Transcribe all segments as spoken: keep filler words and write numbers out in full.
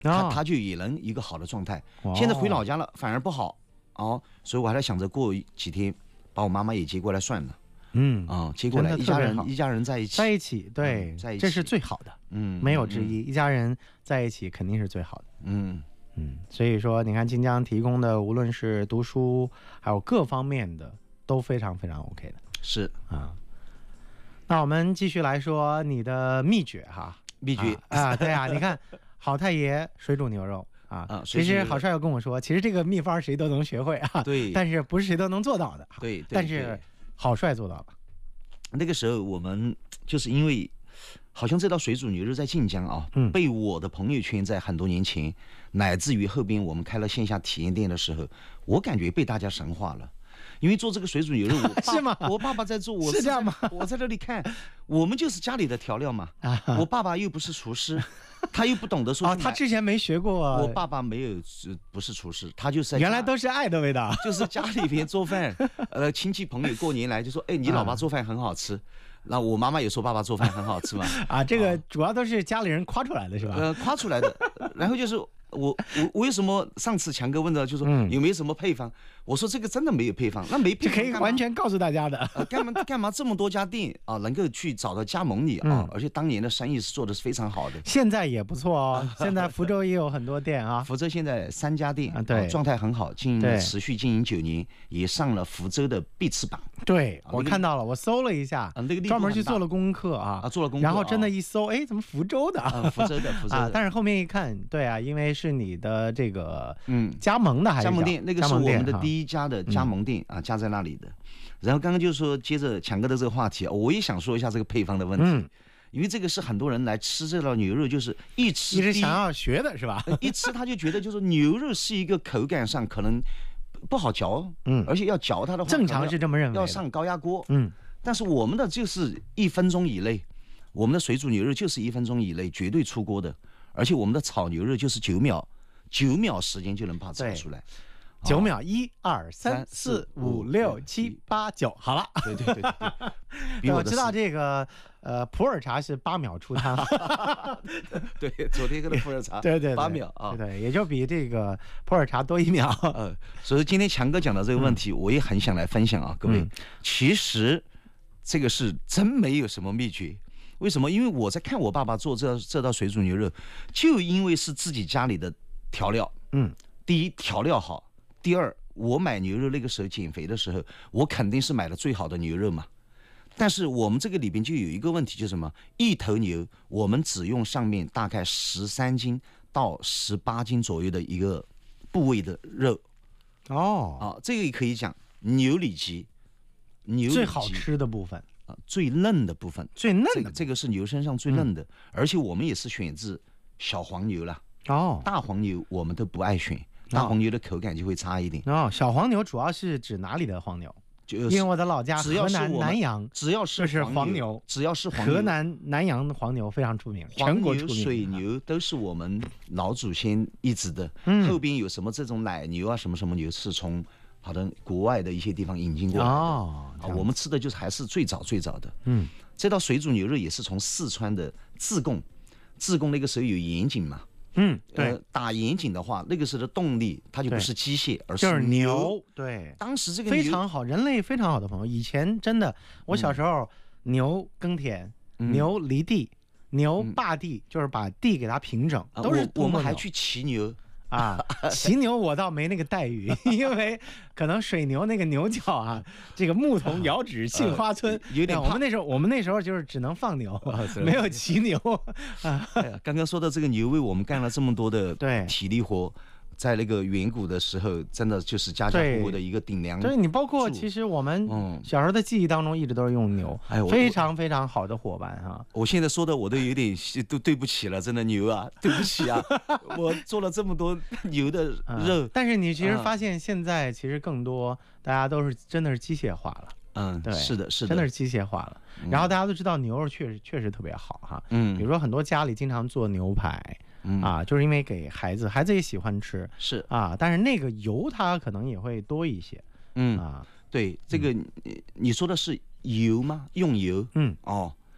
他他就也能一个好的状态。现在回老家了，反而不好哦，所以我还在想着过几天把我妈妈也接过来算了。嗯啊、哦，接过来，一家人一家人在一起， 在一起，对，嗯、在一起，这是最好的，嗯，没有之一、嗯。一家人在一起肯定是最好的，嗯嗯。所以说，你看晋江提供的，无论是读书还有各方面的，都非常非常 OK 的， 是啊。 那我们继续来说你的秘诀哈， 秘诀啊, 啊，对啊，你看好太爷水煮牛肉。啊，啊其实郝帅要跟我说，其实这个秘方谁都能学会啊， 对， 但是不是谁都能做到的， 对，对但是郝帅做到了。 那个时候我们就是因为，好像这道水煮牛肉在晋江啊，嗯、被我的朋友圈在很多年前，乃至于后边我们开了线下体验店的时候，我感觉被大家神化了。因为做这个水煮牛肉，我是吗？ 我爸爸在做，我是这样吗？ 我在这里看，我们就是家里的调料嘛。啊、我爸爸又不是厨师，他又不懂得说啊，他之前没学过。 我爸爸没有，不是厨师，他就是原来都是爱的味道， 就是家里边做饭，呃，亲戚朋友过年来就说，哎，你老爸做饭很好吃。那我妈妈也说爸爸做饭很好吃嘛。 啊，这个主要都是家里人夸出来的是吧？ 呃，夸出来的，然后就是。我我我为什么上次强哥问到就说有没有什么配方？嗯、我说这个真的没有配方，那没配方可以完全告诉大家的。 呃，干嘛干嘛这么多家店啊，能够去找到加盟你啊、嗯？而且当年的生意是做的是非常好的。 现在也不错哦，现在福州也有很多店啊。 福州现在三家店， 啊、对， 状态很好，经营持续经营九年，也上了福州的必吃榜。 对，啊、我看到了，我搜了一下，啊、那个专门去做了功课啊， 啊做了功课， 然后真的一搜，哎，怎么福州的？ 啊、福州的福州的、 啊。但是后面一看，对啊，因为是你的。这个嗯，加盟的还是加盟店，那个是我们的第一家的加盟店啊，加在那里的。然后刚刚就说，接着强哥的这个话题，我也想说一下这个配方的问题，嗯、因为这个是很多人来吃这道牛肉，就是一吃一直想要学的是吧？ 一吃他就觉得就是牛肉是一个口感上可能不好嚼，嗯，而且要嚼它的话， 正常是这么认为， 要上高压锅，嗯，但是我们的就是一分钟以内，我们的水煮牛肉就是一分钟以内绝对出锅的，而且我们的炒牛肉就是九秒。九秒时间就能把它炒出来， 九秒，一二三四五六七八九，好了。 对对对对，比我知道这个呃普洱茶是八秒出汤。 对，昨天跟的普洱茶， 对对八秒啊， 对，也就比这个普洱茶多一秒。 呃，所以今天强哥讲的这个问题，我也很想来分享啊，各位，其实这个是真没有什么秘诀。为什么？因为我在看我爸爸做这这道水煮牛肉，就因为是自己家里的调料，嗯，第一调料好，第二我买牛肉那个时候减肥的时候，我肯定是买了最好的牛肉嘛。但是我们这个里边就有一个问题，就是什么？一头牛我们只用上面大概十三斤到十八斤左右的一个部位的肉，哦，啊，这个也可以讲牛里脊，牛里脊最好吃的部分。 最嫩的部分， 最嫩的、这个、这个是牛身上最嫩的、嗯，而且我们也是选自小黄牛了。哦，大黄牛我们都不爱选，大黄牛的口感就会差一点。 哦，小黄牛主要是指哪里的黄牛？就是因为我的老家河南南阳， 只要是就是黄牛， 只要是黄牛， 河南南阳的黄牛非常出名， 全国出名。 水牛都是我们老祖先一直的，嗯、后边有什么这种奶牛啊，什么什么牛是从。好的，国外的一些地方引进过来的、哦、啊，我们吃的就是还是最早最早的。嗯，这道水煮牛肉也是从四川的自贡，自贡那个时候有盐井嘛。 嗯，对、 呃，打盐井的话，那个时候的动力它就不是机械，而是牛。 牛对， 当时这个非常好，人类非常好的朋友。以前真的，我小时候、嗯、牛耕田，牛犁地，牛霸地，就是把地给它平整，嗯、都是我我们还去骑牛。 啊，骑牛我倒没那个待遇，因为可能水牛那个牛角啊，这个牧童遥指杏花村，呃、 有点怕。 我们那时候，我们那时候就是只能放牛，哦、没有骑牛。 啊哎、刚刚说到这个牛为我们干了这么多的体力活。在那个远古的时候，真的就是家家户户的一个顶梁柱。 对，你包括其实我们小时候的记忆当中，一直都是用牛，嗯、非常非常好的伙伴哈。 我现在说的我都有点都对不起了，真的牛啊，对不起啊，我做了这么多牛的肉。 嗯、但是你其实发现现在其实更多，大家都是真的是机械化了。 嗯，对，是的，是的， 真的是机械化了。嗯、然后大家都知道牛肉确实确实特别好哈。嗯，比如说很多家里经常做牛排。嗯、啊，就是因为给孩子，孩子也喜欢吃， 是啊，但是那个油它可能也会多一些， 嗯啊， 对，这个、嗯、你说的是油吗？用油，嗯，哦，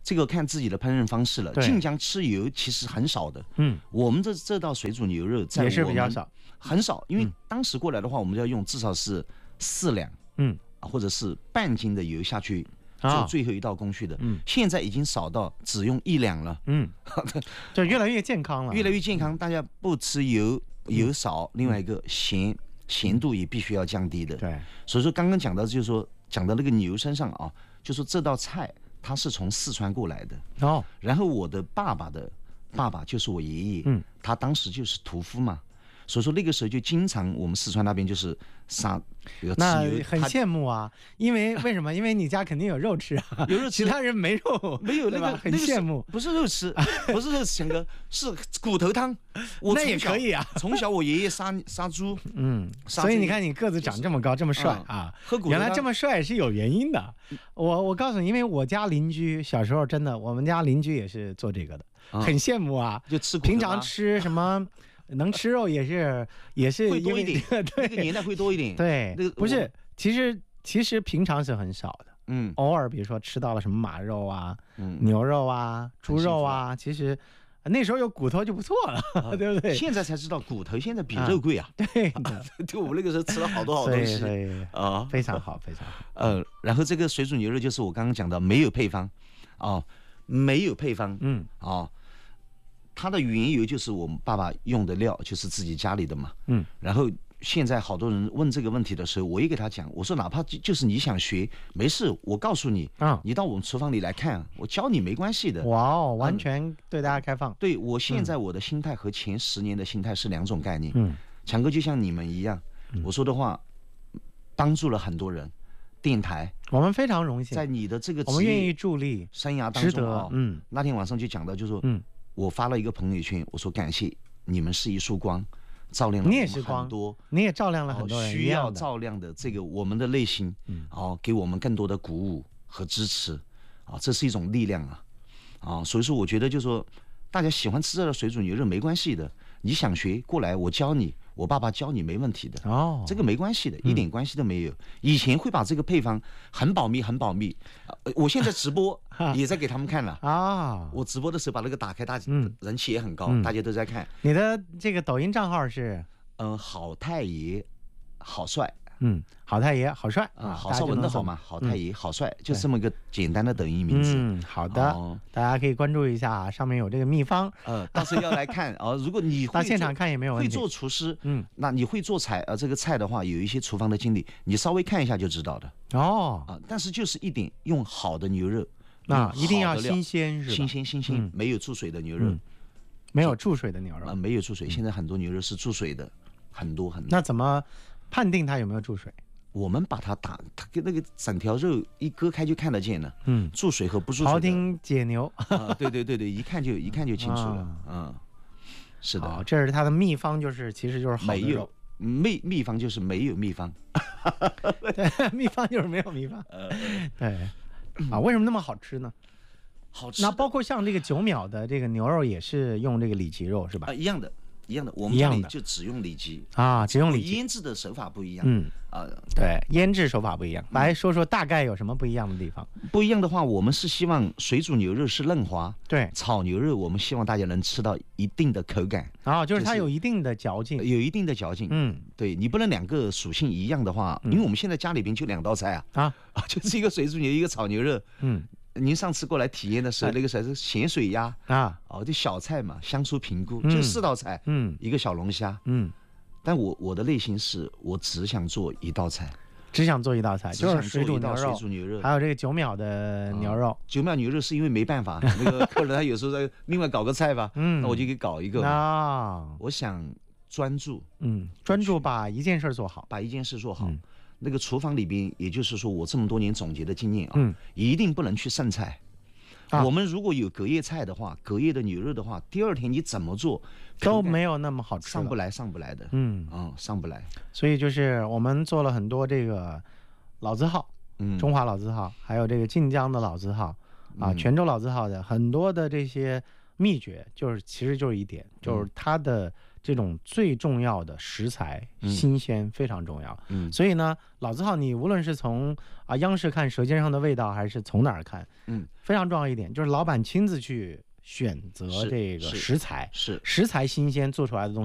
这个看自己的烹饪方式了。晋江吃油其实很少的，嗯，我们这这道水煮牛肉在我们也是比较少， 很少，因为当时过来的话，我们要用至少是四两，嗯，或者是半斤的油下去做最后一道工序的，嗯，现在已经少到只用一两了，嗯， 就越来越健康了， 越来越健康，大家不吃油，油少，另外一个咸咸度也必须要降低的， 对， 所以说刚刚讲到就是说讲到那个牛身上啊，就说这道菜。他是从四川过来的哦，然后我的爸爸的爸爸就是我爷爷，嗯，他当时就是屠夫嘛，所以说那个时候就经常我们四川那边就是杀， 那很羡慕啊，因为为什么？因为你家肯定有肉吃啊， 有肉吃， 其他人没肉， 没有那个很羡慕， 不是肉吃，不是肉吃，强哥是骨头汤，我那也可以啊。 从小我爷爷杀杀猪， 嗯，所以你看你个子长这么高，这么帅啊，原来这么帅是有原因的。我我告诉你，因为我家邻居小时候真的，我们家邻居也是做这个的，很羡慕啊， 就吃平常吃什么。能吃肉也是也是会多一点， 对， 那个年代会多一点。 对，那个不是，其实其实平常是很少的，嗯，偶尔比如说吃到了什么马肉啊、嗯、牛肉啊、猪肉啊，其实那时候有骨头就不错了，啊、对不对？ 现在才知道骨头现在比肉贵啊。 啊对的，对，我们那个时候吃了好多好东西， 对啊，非常好，非常好。 呃，然后这个水煮牛肉就是我刚刚讲的，没有配方，哦，没有配方，嗯，哦。它的原油就是我们爸爸用的料，就是自己家里的嘛。嗯，然后现在好多人问这个问题的时候，我也给他讲，我说哪怕就是你想学，没事，我告诉你啊，你到我们厨房里来看，我教你没关系的。 哇哦，完全对大家开放。 嗯、对我现在我的心态和前十年的心态是两种概念。嗯，强哥就像你们一样，嗯、我说的话帮助了很多人。电台， 我们非常荣幸， 在你的这个我们愿意助力生涯当中啊， 嗯， 那天晚上就讲到，就说嗯。我发了一个朋友圈，我说感谢你们是一束光，照亮了我们很多， 你也照亮了很多人需要照亮的这个我们的内心，嗯，哦，给我们更多的鼓舞和支持，啊，这是一种力量啊，啊，所以说我觉得就说大家喜欢吃这个水煮牛肉没关系的，你想学过来我教你，我爸爸教你没问题的哦，这个没关系的，一点关系都没有。以前会把这个配方很保密，很保密。呃、我现在直播也在给他们看了啊。我直播的时候把那个打开，大嗯，人气也很高，嗯、大家都在看。 你的这个抖音账号是？ 嗯，好太爷，好帅。 嗯，好太爷，好帅啊！好少文的好嘛，好太爷，好帅，就这么个简单的抖音名字。 嗯，好的，大家可以关注一下，上面有这个秘方。 呃，到时候要来看啊。如果你到现场看也没有问题。 会做厨师，嗯，那你会做菜呃这个菜的话，有一些厨房的经历，你稍微看一下就知道的。 哦啊，但是就是一点用好的牛肉， 那一定要新鲜是吧？ 新鲜新鲜，没有注水的牛肉， 没有注水的牛肉啊，没有注水。现在很多牛肉是注水的，很多很多。 那怎么判定它有没有注水？ 我们把它打，它跟那个整条肉一割开就看得见了。嗯，注水和不注水。 庖丁解牛啊，对对对对，一看就一看就清楚了。嗯，是的， 这是它的秘方，就是其实就是好的肉。 没有秘秘方就是没有秘方， 对，秘方就是没有秘方。对，啊，为什么那么好吃呢？ 好吃。 那包括像这个九秒的这个牛肉也是用这个里脊肉是吧？ 啊，一样的。一样的，我们这里就只用里脊啊，只用里脊， 腌制的手法不一样。 嗯啊，对，腌制手法不一样。来说说大概有什么不一样的地方？ 不一样的话，我们是希望水煮牛肉是嫩滑， 对， 炒牛肉我们希望大家能吃到一定的口感啊，就是它有一定的嚼劲， 有一定的嚼劲。嗯，对你不能两个属性一样的话，因为我们现在家里边就两道菜啊啊，就是一个水煮牛，一个炒牛肉。嗯。您上次过来体验的时候，那个时候是咸水鸭啊，哦，这小菜嘛，香酥平菇，就四道菜，嗯，一个小龙虾，嗯，但我我的内心是我只想做一道菜， 只想做一道菜，就是水煮牛肉， 水煮牛肉， 还有这个九秒的牛肉， 九秒牛肉是因为没办法，那个客人他有时候在另外搞个菜吧，嗯，那我就给搞一个啊，我想专注， 嗯，专注把一件事做好， 把一件事做好。那个厨房里边，也就是说我这么多年总结的经验啊，嗯，一定不能去剩菜。啊、我们如果有隔夜菜的话，隔夜的牛肉的话，第二天你怎么做都没有那么好吃， 上不来，上不来的。嗯啊、嗯，上不来。 所以就是我们做了很多这个老字号，嗯，中华老字号，还有这个晋江的老字号啊，泉州老字号的很多的这些秘诀，就是其实就是一点，就是它的这种最重要的食材新鲜非常重要。嗯，所以呢，老字号你无论是从啊央视看《舌尖上的味道》，还是从哪儿看，嗯，非常重要一点就是老板亲自去选择这个食材， 是食材新鲜做出来的东西